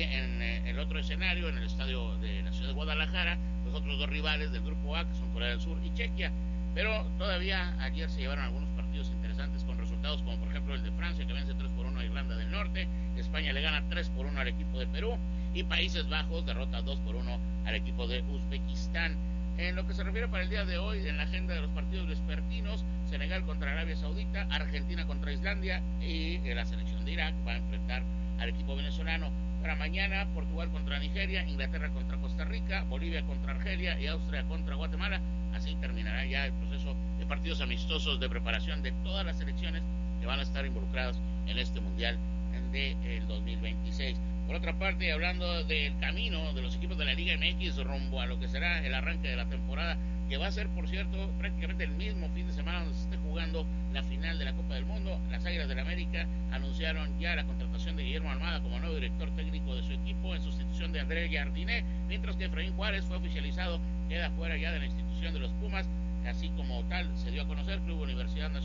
en el otro escenario, en el estadio de la ciudad de Guadalajara, los otros dos rivales del grupo A, que son Corea del Sur y Chequia. Pero todavía ayer se llevaron algunos partidos interesantes con resultados como por ejemplo el de Francia, que vence 3-1 a Irlanda del Norte. España le gana 3-1 al equipo de Perú, y Países Bajos derrota 2-1 al equipo de Uzbekistán. En lo que se refiere para el día de hoy, en la agenda de los partidos vespertinos, Senegal contra Arabia Saudita, Argentina contra Islandia, y la selección de Irak va a enfrentar al equipo venezolano. Para mañana, Portugal contra Nigeria, Inglaterra contra Costa Rica, Bolivia contra Argelia y Austria contra Guatemala. Así terminará ya el proceso de partidos amistosos de preparación de todas las selecciones que van a estar involucradas en este Mundial del 2026. Por otra parte, hablando del camino de los equipos de la Liga MX rumbo a lo que será el arranque de la temporada, que va a ser, por cierto, prácticamente el mismo fin de semana donde se esté jugando la final de la Copa del Mundo. Las Águilas del América anunciaron ya la contratación de Guillermo Almada como nuevo director técnico de su equipo en sustitución de André Jardiné, mientras que Efraín Juárez fue oficializado, queda fuera ya de la institución de los Pumas. Así como tal se dio a conocer, Club Universidad Nacional